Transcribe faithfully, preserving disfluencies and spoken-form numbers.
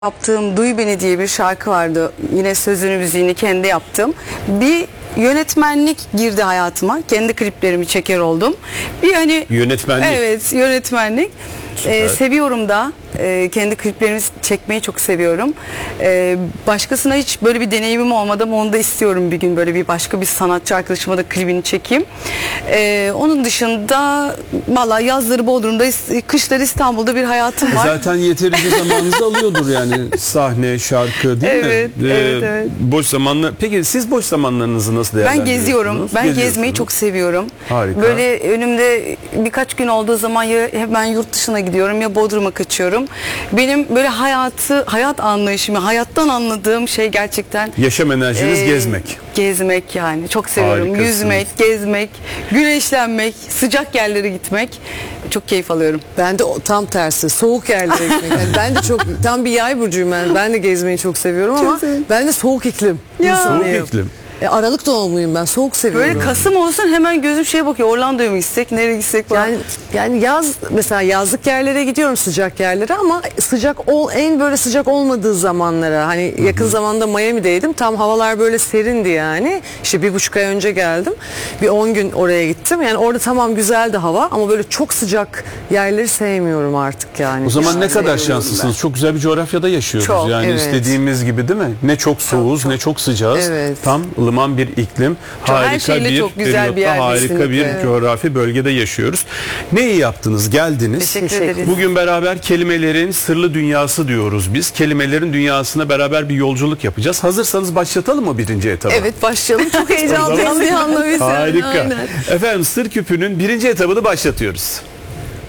Yaptığım Duy Beni diye bir şarkı vardı. Yine sözünü müziğini kendi yaptım. Bir yönetmenlik girdi hayatıma. Kendi kliplerimi çeker oldum. Bir hani Yönetmenlik. Evet, yönetmenlik. Ee, seviyorum da. Ee, kendi kliplerimi çekmeyi çok seviyorum. Ee, başkasına hiç böyle bir deneyimim olmadı ama onu da istiyorum bir gün, böyle bir başka bir sanatçı arkadaşıma da klibini çekeyim. Ee, onun dışında vallahi yazları Bodrum'da, kışları İstanbul'da bir hayatım var. Zaten yeterince zamanınızı alıyordur yani sahne, şarkı, değil Evet, mi? evet, evet. Boş zamanlar. Peki siz boş zamanlarınızı nasıl Ben değerlendiriyorsunuz? geziyorum. Ben gezmeyi Geziyorsunuz. çok seviyorum. Harika. Böyle önümde birkaç gün olduğu zaman ya hemen yurt dışına gidiyorum ya Bodrum'a kaçıyorum. Benim böyle hayatı, hayat anlayışımı, hayattan anladığım şey gerçekten Yaşam enerjiniz e, gezmek. Gezmek yani. Çok seviyorum. Harikasınız. Yüzmek, gezmek, güneşlenmek, sıcak yerlere gitmek. Çok keyif alıyorum. Ben de o- tam tersi soğuk yerlere gitmek. Yani ben de çok tam bir yay burcuyum ben. Ben de gezmeyi çok seviyorum ama seviyorum. ben de soğuk iklim Ya. insanıyım. Soğuk iklim. E, Aralık doğumluyum ben. Soğuk seviyorum. Böyle Kasım olsun hemen gözüm şeye bakıyor. Orlando'ya mı gitsek, nereye gitsek falan. Yani yani yaz mesela yazlık yerlere gidiyorum, sıcak yerlere, ama sıcak ol en böyle sıcak olmadığı zamanlara, hani yakın zamanda Miami'deydim, tam havalar böyle serindi yani, işte bir buçuk ay önce geldim, bir on gün oraya gittim, yani orada tamam güzeldi hava ama böyle çok sıcak yerleri sevmiyorum artık yani. O zaman ne Hiç kadar sevmiyorum şanslısınız. Çok güzel bir coğrafyada yaşıyoruz. Çok, yani evet. istediğimiz gibi, değil mi? Ne çok soğuğuz, ne çok sıcağız. Evet. Tam ılıman bir iklim. Çok- her Harika şeyle bir çok güzel bir periyotta, yer harika kesinlikle. bir Evet. coğrafi bölgede yaşıyoruz. Ne iyi yaptınız, geldiniz. Teşekkür Teşekkür- ederiz. Bugün beraber kelimelerin sırlı dünyası diyoruz biz. Kelimelerin dünyasına beraber bir yolculuk yapacağız. Hazırsanız başlatalım mı birinci etabı? Evet, başlayalım. Çok O zaman- heyecanlıyım. Nihan'la biz yani, Harika. aynen. Efendim, Sır Küpü'nün birinci etabını başlatıyoruz.